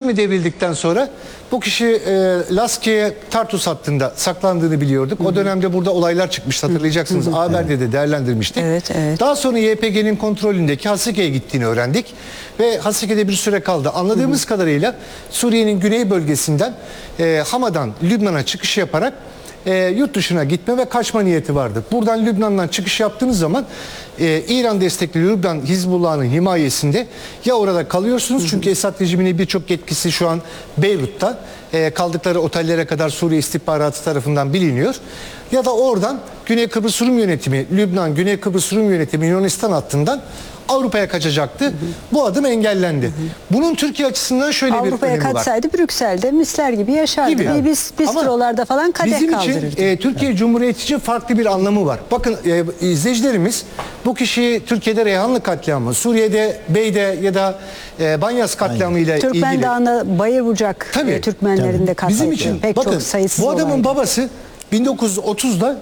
rejimi devrildikten sonra bu kişi Laskiye Tartus hattında saklandığını biliyorduk. O dönemde burada olaylar çıkmıştı, hatırlayacaksınız. Haber'de de değerlendirmiştik. Evet, evet. Daha sonra YPG'nin kontrolündeki Hasike'ye gittiğini öğrendik. Ve Hasike'de bir süre kaldı. Anladığımız kadarıyla Suriye'nin güney bölgesinden Hama'dan Lübnan'a çıkış yaparak yurt dışına gitme ve kaçma niyeti vardı. Buradan Lübnan'dan çıkış yaptığınız zaman İran destekli Lübnan Hizbullah'ın himayesinde ya orada kalıyorsunuz, çünkü Esad rejiminin birçok yetkisi şu an Beyrut'ta, kaldıkları otellere kadar Suriye istihbaratı tarafından biliniyor, ya da oradan Güney Kıbrıs Rum Yönetimi, Lübnan Güney Kıbrıs Rum Yönetimi Yunanistan hattından Avrupa'ya kaçacaktı. Bu adım engellendi. Bunun Türkiye açısından şöyle bir önemi var. Avrupa'ya kaçsaydı Brüksel'de misler gibi yaşardı. Gibi. Bistrolarda falan kadeh bizim kaldırırdı. için Türkiye Cumhuriyeti için farklı bir anlamı var. Bakın izleyicilerimiz bu kişi Türkiye'de Reyhanlı katliamı, Suriye'de Beyde ya da Banyas katliamı ile ilgili. Türkmen Dağı'nda Bayırbucak Türkmenlerinde katledildi. Bizim için pek bakın, çok sayısız bu adamın olaydı. babası 1930'da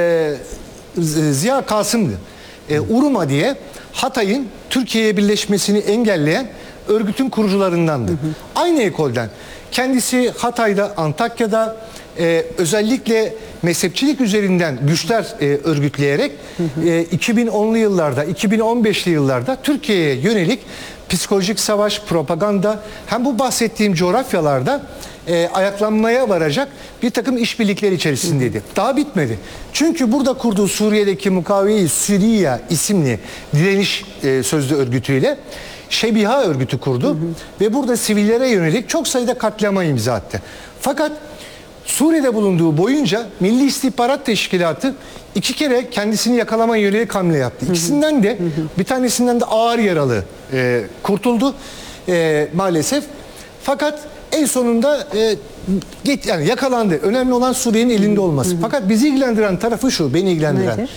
Ziya Kasım'dı. Uruma diye Hatay'ın Türkiye'ye birleşmesini engelleyen örgütün kurucularındandı. Aynı ekolden. Kendisi Hatay'da, Antakya'da özellikle mezhepçilik üzerinden güçler örgütleyerek 2010'lu yıllarda, 2015'li yıllarda Türkiye'ye yönelik psikolojik savaş, propaganda, hem bu bahsettiğim coğrafyalarda ayaklanmaya varacak bir takım işbirlikleri içerisindeydi. Daha bitmedi. Çünkü burada kurduğu Suriye'deki Mukaveyi Suriye isimli direniş sözlü örgütüyle Şebiha örgütü kurdu ve burada sivillere yönelik çok sayıda katliama imza attı. Fakat Suriye'de bulunduğu boyunca Milli İstihbarat Teşkilatı 2 kere kendisini yakalamaya yönelik hamle yaptı. İkisinden de bir tanesinden de ağır yaralı kurtuldu maalesef. Fakat en sonunda yani yakalandı. Önemli olan Suriye'nin elinde olması. Fakat bizi ilgilendiren tarafı şu, beni ilgilendiren. Nedir?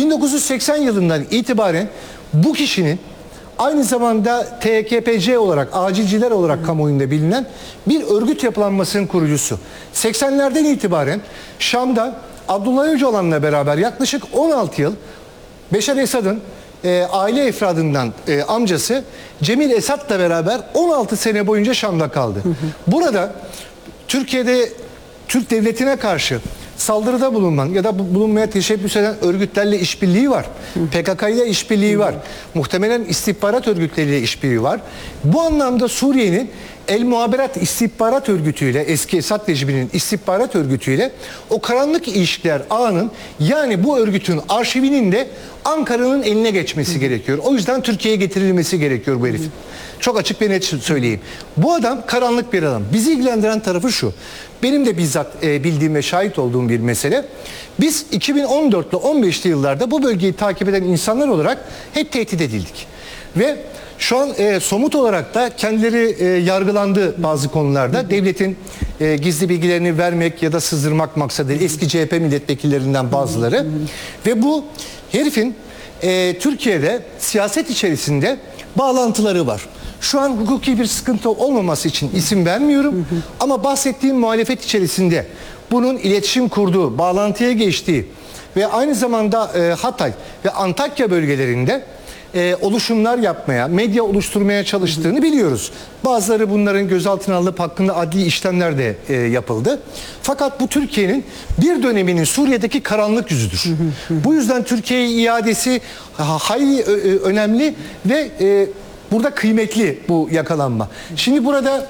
1980 yılından itibaren bu kişinin aynı zamanda TKPC olarak, acilciler olarak kamuoyunda bilinen bir örgüt yapılanmasının kurucusu. 80'lerden itibaren Şam'da Abdullah Öcalan'la beraber yaklaşık 16 yıl Beşar Esad'ın aile efradından amcası Cemil Esad'la beraber 16 sene boyunca Şam'da kaldı. Burada Türkiye'de Türk devletine karşı saldırıda bulunan ya da bulunmaya teşebbüs eden örgütlerle işbirliği var. PKK ile işbirliği var. Muhtemelen istihbarat örgütleriyle işbirliği var. Bu anlamda Suriye'nin El Muhaberat istihbarat örgütüyle, eski Esad rejiminin istihbarat örgütüyle o karanlık ilişkiler ağının, yani bu örgütün arşivinin de Ankara'nın eline geçmesi gerekiyor. O yüzden Türkiye'ye getirilmesi gerekiyor bu herifin. Çok açık ve net söyleyeyim. Bu adam karanlık bir adam. Bizi ilgilendiren tarafı şu. Benim de bizzat bildiğim ve şahit olduğum bir mesele. Biz 2014'lü 15'li yıllarda bu bölgeyi takip eden insanlar olarak hep tehdit edildik. Ve şu an somut olarak da kendileri yargılandı bazı konularda. Devletin gizli bilgilerini vermek ya da sızdırmak maksadıyla eski CHP milletvekillerinden bazıları. Ve bu herifin Türkiye'de siyaset içerisinde bağlantıları var. Şu an hukuki bir sıkıntı olmaması için isim vermiyorum. Ama bahsettiğim muhalefet içerisinde bunun iletişim kurduğu, bağlantıya geçtiği ve aynı zamanda Hatay ve Antakya bölgelerinde oluşumlar yapmaya, medya oluşturmaya çalıştığını biliyoruz. Bazıları bunların gözaltına alınıp hakkında adli işlemler de yapıldı. Fakat bu Türkiye'nin bir döneminin Suriye'deki karanlık yüzüdür. Bu yüzden Türkiye'ye iadesi hayli önemli ve burada kıymetli bu yakalanma. Şimdi burada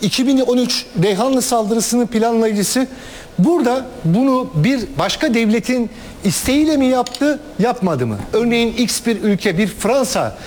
2013 Reyhanlı saldırısının planlayıcısı burada bunu bir başka devletin isteğiyle mi yaptı, yapmadı mı? Örneğin X bir ülke, bir Fransa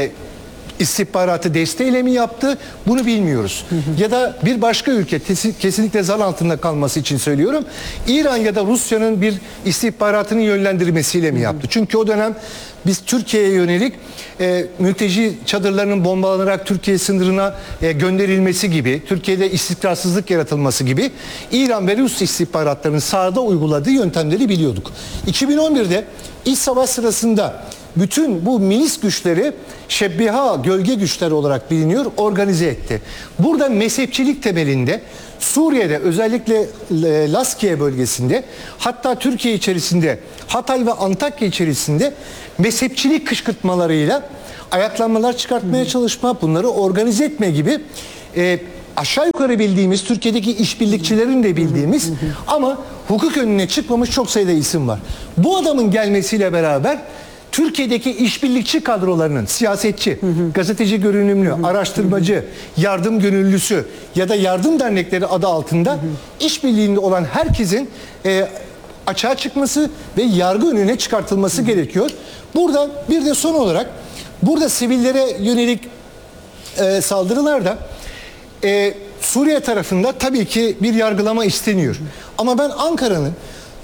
istihbaratı desteğiyle mi yaptı? Bunu bilmiyoruz. Ya da bir başka ülke, kesinlikle zan altında kalması için söylüyorum, İran ya da Rusya'nın bir istihbaratını yönlendirmesiyle mi yaptı? Çünkü o dönem biz Türkiye'ye yönelik mülteci çadırlarının bombalanarak Türkiye sınırına gönderilmesi gibi, Türkiye'de istikrarsızlık yaratılması gibi İran ve Rus istihbaratlarının sahada uyguladığı yöntemleri biliyorduk. 2011'de iç savaş sırasında bütün bu milis güçleri Şebbiha gölge güçleri olarak biliniyor, organize etti. Burada mezhepçilik temelinde Suriye'de özellikle Laskiye bölgesinde, hatta Türkiye içerisinde Hatay ve Antakya içerisinde mezhepçilik kışkırtmalarıyla ayaklanmalar çıkartmaya çalışma, bunları organize etme gibi aşağı yukarı bildiğimiz, Türkiye'deki işbirlikçilerin de bildiğimiz ama hukuk önüne çıkmamış çok sayıda isim var. Bu adamın gelmesiyle beraber Türkiye'deki işbirlikçi kadrolarının siyasetçi, gazeteci görünümlü, araştırmacı, yardım gönüllüsü ya da yardım dernekleri adı altında işbirliğinde olan herkesin açığa çıkması ve yargı önüne çıkartılması gerekiyor. Burada bir de son olarak burada sivillere yönelik saldırılarda Suriye tarafında tabii ki bir yargılama isteniyor. Ama ben Ankara'nın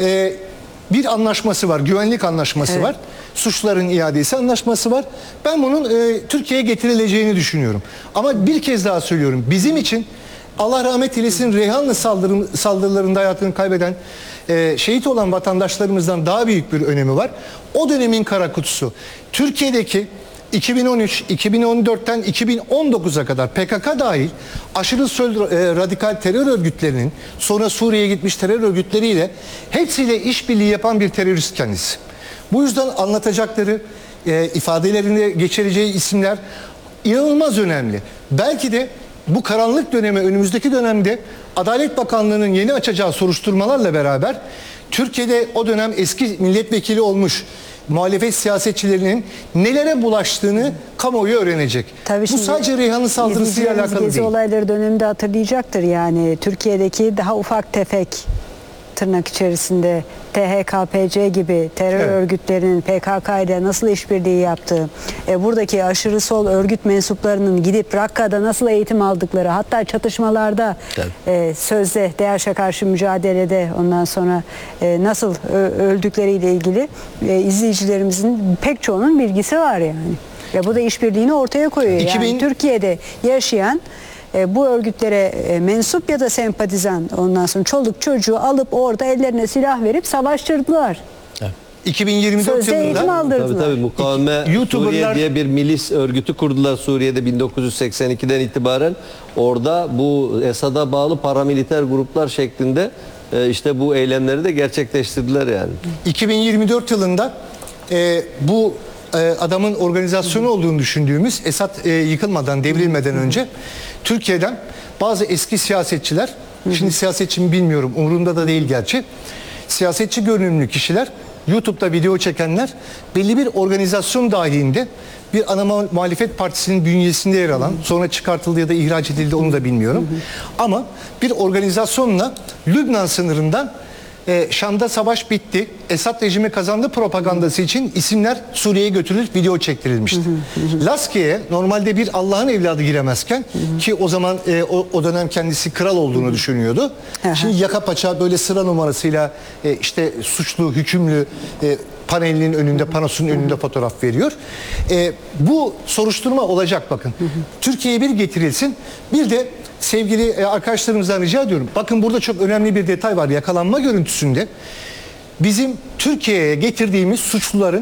bir anlaşması var, güvenlik anlaşması var. Suçların iadesi anlaşması var. Ben bunun Türkiye'ye getirileceğini düşünüyorum. Ama bir kez daha söylüyorum. Bizim için Allah rahmet eylesin Reyhanlı saldırılarında hayatını kaybeden şehit olan vatandaşlarımızdan daha büyük bir önemi var. O dönemin kara kutusu. Türkiye'deki 2013, 2014'ten 2019'a kadar PKK dahil aşırı sol radikal terör örgütlerinin sonra Suriye'ye gitmiş terör örgütleriyle hepsiyle işbirliği yapan bir terörist kendisi. Bu yüzden anlatacakları, ifadelerinde geçireceği isimler inanılmaz önemli. Belki de bu karanlık döneme, önümüzdeki dönemde Adalet Bakanlığı'nın yeni açacağı soruşturmalarla beraber Türkiye'de o dönem eski milletvekili olmuş muhalefet siyasetçilerinin nelere bulaştığını kamuoyu öğrenecek. Tabii bu sadece Reyhanlı saldırısıyla alakalı Gezi değil. olayları döneminde hatırlayacaktır yani. Türkiye'deki daha ufak tefek tırnak içerisinde THKPC gibi terör örgütlerinin PKK ile nasıl işbirliği yaptığı, buradaki aşırı sol örgüt mensuplarının gidip Rakka'da nasıl eğitim aldıkları, hatta çatışmalarda sözde DAEŞ'e karşı mücadelede ondan sonra nasıl öldükleriyle ilgili izleyicilerimizin pek çoğunun bilgisi var yani. Ve bu da işbirliğini ortaya koyuyor. Yani Türkiye'de yaşayan bu örgütlere mensup ya da sempatizan ondan sonra çoluk çocuğu alıp orada ellerine silah verip savaştırdılar. 2024 Sözde yılında eğitim aldırdılar. Tabii Mukaveme Suriye diye bir milis örgütü kurdular Suriye'de 1982'den itibaren. Orada bu Esad'a bağlı paramiliter gruplar şeklinde işte bu eylemleri de gerçekleştirdiler yani. 2024 yılında bu adamın organizasyonu olduğunu düşündüğümüz Esad yıkılmadan, devrilmeden önce Türkiye'den bazı eski siyasetçiler, şimdi siyasetçi mi bilmiyorum, umurumda da değil gerçi, siyasetçi görünümlü kişiler, YouTube'da video çekenler belli bir organizasyon dahilinde bir ana muhalefet partisinin bünyesinde yer alan, sonra çıkartıldı ya da ihraç edildi onu da bilmiyorum. Ama bir organizasyonla Lübnan sınırından Şam'da savaş bitti, Esad rejimi kazandı propagandası için isimler Suriye'ye götürülüp video çektirilmişti. Laskiye'ye normalde bir Allah'ın evladı giremezken ki o zaman o dönem kendisi kral olduğunu düşünüyordu. Şimdi yaka paça böyle sıra numarasıyla işte suçlu, hükümlü panelinin önünde, panosunun önünde fotoğraf veriyor. Bu soruşturma olacak bakın. Türkiye'ye bir getirilsin. Bir de sevgili arkadaşlarımızdan rica ediyorum. Bakın burada çok önemli bir detay var. Yakalanma görüntüsünde bizim Türkiye'ye getirdiğimiz suçluların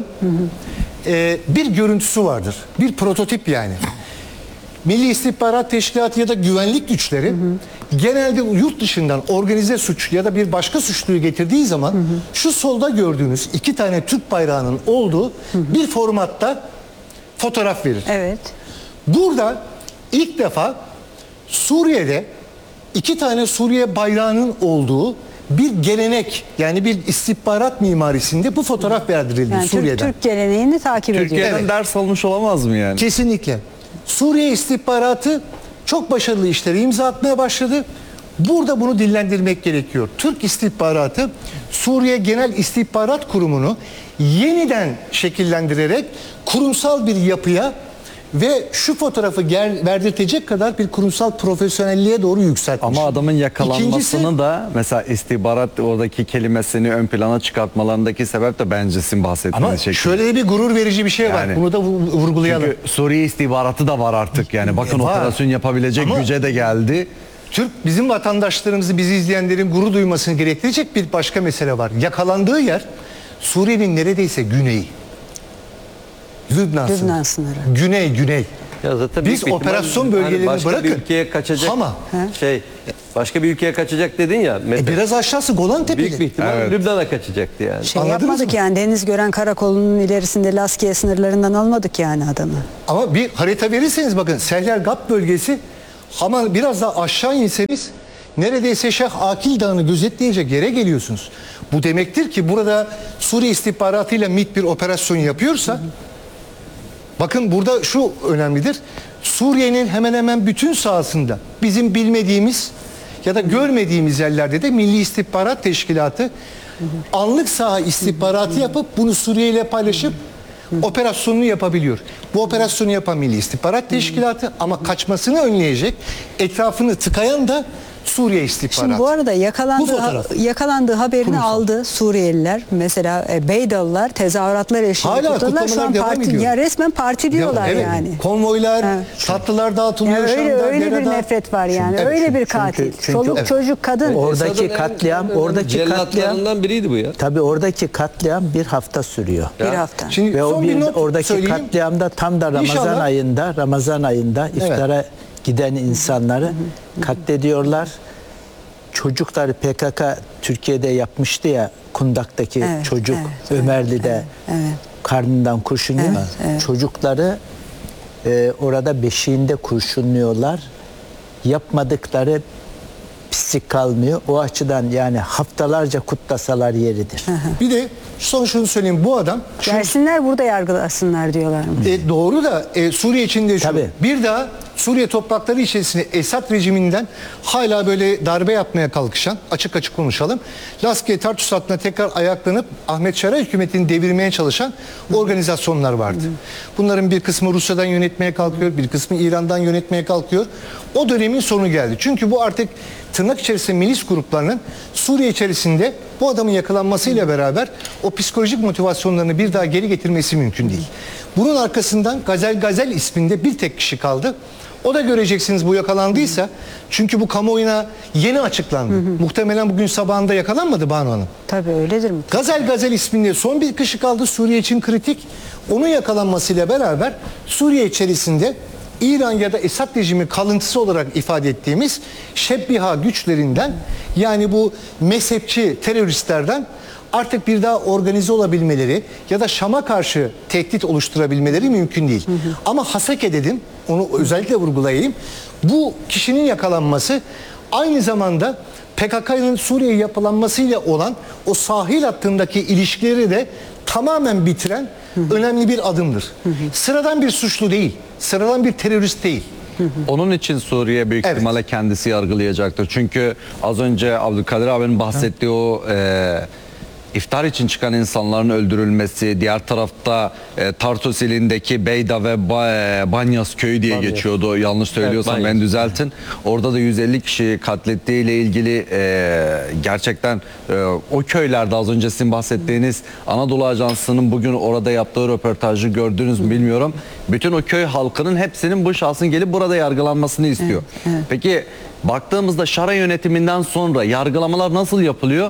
bir görüntüsü vardır. Bir prototip yani. Milli İstihbarat Teşkilatı ya da güvenlik güçleri genelde yurt dışından organize suç ya da bir başka suçluyu getirdiği zaman şu solda gördüğünüz 2 tane Türk bayrağının olduğu bir formatta fotoğraf verir. Evet. Burada ilk defa Suriye'de 2 tane Suriye bayrağının olduğu bir gelenek, yani bir istihbarat mimarisinde bu fotoğraf verdirildi Yani Suriye'den. Türk geleneğini takip ediyor. Türkiye'den ders almış olamaz mı yani? Kesinlikle. Suriye istihbaratı çok başarılı işleri imza atmaya başladı. Burada bunu dillendirmek gerekiyor. Türk istihbaratı Suriye Genel İstihbarat Kurumu'nu yeniden şekillendirerek kurumsal bir yapıya ve şu fotoğrafı verdirtecek kadar bir kurumsal profesyonelliğe doğru yükseltmiş. Ama adamın yakalanmasını İkincisi, da mesela istihbarat oradaki kelimesini ön plana çıkartmalarındaki sebep de bence sizin bahsettiğiniz ama şekilde. şöyle bir gurur verici bir şey var. Yani, Bunu da vurgulayalım. çünkü Suriye istihbaratı da var artık yani. Bakın Var. operasyon yapabilecek Ama güce de geldi. Bizim vatandaşlarımızı, bizi izleyenlerin gurur duymasını gerektirecek bir başka mesele var. Yakalandığı yer Suriye'nin neredeyse güneyi. Lübnan sınırı. Güney. Ya zaten Biz büyük bir operasyon ihtimal bölgelerini başka bırakın. bir ülkeye kaçacak Hama. başka bir ülkeye kaçacak dedin ya Mete. Biraz aşağısı Golan Büyük bir Tepeli. ihtimal Evet. Lübnan'a kaçacaktı yani. Anladınız Yapmadık mı? yani, deniz gören karakolunun ilerisinde Laskiye sınırlarından almadık yani adamı. Ama bir harita verirseniz bakın Seher Gap bölgesi Ama biraz daha aşağı inseniz neredeyse Şeyh Akil Dağı'nı gözetleyecek yere geliyorsunuz. Bu demektir ki burada Suriye istihbaratıyla MİT bir operasyon yapıyorsa, bakın burada şu önemlidir. Suriye'nin hemen hemen bütün sahasında bizim bilmediğimiz ya da görmediğimiz yerlerde de Milli İstihbarat Teşkilatı anlık saha istihbaratı yapıp bunu Suriye ile paylaşıp operasyonunu yapabiliyor. Bu operasyonu yapan Milli İstihbarat Teşkilatı ama kaçmasını önleyecek, etrafını tıkayan da Suriye istihbaratı. Şimdi bu arada Bu fotoğraf. yakalandığı haberini Kurumsal. aldı Suriyeliler. Mesela Beydalılar tezahüratlar eşliğinde Hala kutladılar. Şu kutlamalar an devam ediyor. ya resmen partiliyorlar Evet, yani. konvoylar, Evet. tatlılar dağıtılıyor. Yani öyle Şam'da, öyle bir Dera'da. nefret var yani. Evet, öyle bir katil. çünkü- Çoluk Evet. çocuk kadın. Oradaki Esad'ın en katliam, önemli oradaki katliam, cellatlarından biriydi bu ya. tabii oradaki katliam bir hafta sürüyor. Bir hafta. Şimdi Ve o son bir not oradaki söyleyeyim. katliamda tam da İnşallah- Ramazan ayında iftara giden insanları katlediyorlar. Çocukları PKK Türkiye'de yapmıştı ya, Kundak'taki Evet, çocuk evet, Ömerli'de karnından kurşun yiyor. Çocukları orada beşiğinde kurşunluyorlar. Yapmadıkları pislik kalmıyor. O açıdan yani haftalarca kutlasalar yeridir. Bir de son şunu söyleyeyim. Bu adam Gelsinler burada yargılasınlar diyorlar. doğru da Suriye içinde şu. Tabii. Bir daha Suriye toprakları içerisinde Esad rejiminden hala böyle darbe yapmaya kalkışan, açık açık konuşalım, Laskiye Tartus hattına tekrar ayaklanıp Ahmet Şara hükümetini devirmeye çalışan organizasyonlar vardı. Bunların bir kısmı Rusya'dan yönetmeye kalkıyor, bir kısmı İran'dan yönetmeye kalkıyor. O dönemin sonu geldi. Çünkü bu artık tırnak içerisinde milis gruplarının Suriye içerisinde bu adamın yakalanmasıyla beraber o psikolojik motivasyonlarını bir daha geri getirmesi mümkün değil. Bunun arkasından Gazel isminde bir tek kişi kaldı. O da göreceksiniz bu yakalandıysa, çünkü bu kamuoyuna yeni açıklandı. Muhtemelen bugün sabahında yakalanmadı Banu Hanım. Tabii öyledir mi? Gazel isminde son bir kişi kaldı, Suriye için kritik. Onun yakalanmasıyla beraber Suriye içerisinde İran ya da Esad rejimi kalıntısı olarak ifade ettiğimiz şebbiha güçlerinden, yani bu mezhepçi teröristlerden artık bir daha organize olabilmeleri ya da Şam'a karşı tehdit oluşturabilmeleri mümkün değil. Ama haseke dedim, onu özellikle vurgulayayım. Bu kişinin yakalanması aynı zamanda PKK'nın Suriye'ye yapılanmasıyla olan o sahil hattındaki ilişkileri de tamamen bitiren önemli bir adımdır. Sıradan bir suçlu değil, sıradan bir terörist değil. Onun için Suriye büyük Evet. ihtimalle kendisi yargılayacaktır. Çünkü az önce Abdülkadir abinin bahsettiği o iftar için çıkan insanların öldürülmesi, diğer tarafta Tartus ilindeki Beyda ve Banyas köyü diye geçiyordu. Yanlış söylüyorsam Banyas. ben düzeltin. Orada da 150 kişi katlettiği ile ilgili gerçekten o köylerde az önce sizin bahsettiğiniz Anadolu Ajansı'nın bugün orada yaptığı röportajı gördünüz mü bilmiyorum. Bütün o köy halkının hepsinin bu şahsın gelip burada yargılanmasını istiyor. Peki baktığımızda Şara yönetiminden sonra yargılamalar nasıl yapılıyor?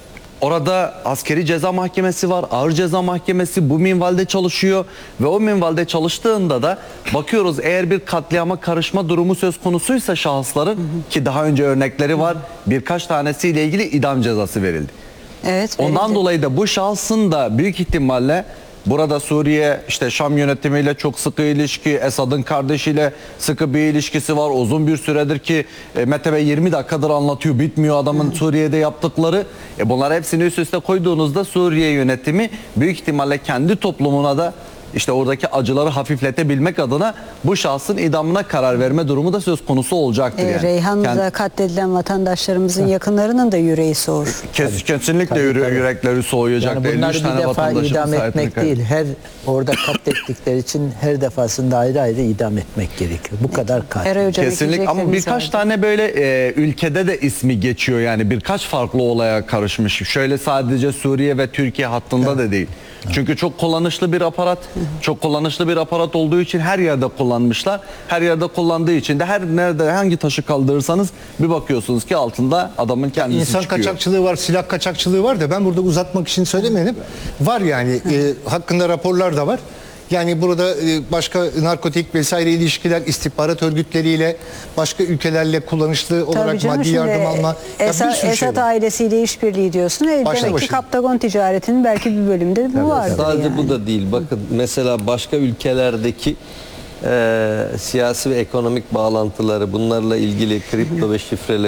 Orada askeri ceza mahkemesi var, ağır ceza mahkemesi bu minvalde çalışıyor ve o minvalde çalıştığında da bakıyoruz, eğer bir katliama karışma durumu söz konusuysa şahısların, ki daha önce örnekleri var, birkaç tanesiyle ilgili idam cezası verildi. Evet. Ondan verildi. dolayı da bu şahsın da büyük ihtimalle burada Suriye işte Şam yönetimiyle çok sıkı ilişki, Esad'ın kardeşiyle sıkı bir ilişkisi var. Uzun bir süredir ki Mete Bey 20 dakikadır anlatıyor, bitmiyor adamın Suriye'de yaptıkları. Bunlar hepsini üst üste koyduğunuzda Suriye yönetimi büyük ihtimalle kendi toplumuna da işte oradaki acıları hafifletebilmek adına bu şahsın idamına karar verme durumu da söz konusu olacaktır. Yani. Reyhanlı'da katledilen vatandaşlarımızın yakınlarının da yüreği soğur. Kesinlikle Tabii. yürekleri soğuyacaktır. Yani bunları 53 tane bir defa vatandaşımız idam hayatını etmek kaybetti. değil, her orada katlettikleri için her defasında ayrı ayrı idam etmek gerekiyor. Bu kadar katil. Eray Hocam Kesinlikle, ama ekleyecekleriniz birkaç vardı. tane böyle ülkede de ismi geçiyor, yani birkaç farklı olaya karışmış. Şöyle sadece Suriye ve Türkiye hattında da değil. Çünkü çok kullanışlı bir aparat, çok kullanışlı bir aparat olduğu için her yerde kullanmışlar. Her yerde kullandığı için de her nerede hangi taşı kaldırırsanız bir bakıyorsunuz ki altında adamın kendisi İnsan çıkıyor. kaçakçılığı var, silah kaçakçılığı var da ben burada uzatmak için söylemedim. Var yani, hakkında raporlar da var. Yani burada başka narkotik vesaire ilişkiler, istihbarat örgütleriyle, başka ülkelerle kullanışlı olarak Tabii canım, maddi şimdi yardım alma. Ya bir sürü şey Esad var. ailesiyle işbirliği diyorsun. Başlı Demek ki başına. Kaptagon ticaretinin belki bir bölümünde bu vardır. Sadece yani. bu da değil. Bakın mesela başka ülkelerdeki siyasi ve ekonomik bağlantıları, bunlarla ilgili kripto ve şifreleri